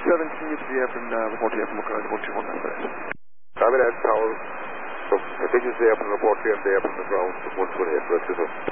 can you be up and report here from Oakland 121 first? Copy that, Tower. So, continue to stay up and report here and stay up on the ground, 128, rest is up.